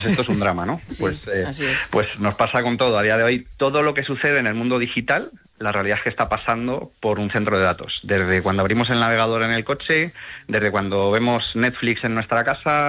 Esto es un drama, ¿no? Sí, así es. Pues nos pasa con todo. A día de hoy, todo lo que sucede en el mundo digital, la realidad es que está pasando por un centro de datos. Desde cuando abrimos el navegador en el coche, desde cuando vemos Netflix en nuestra casa,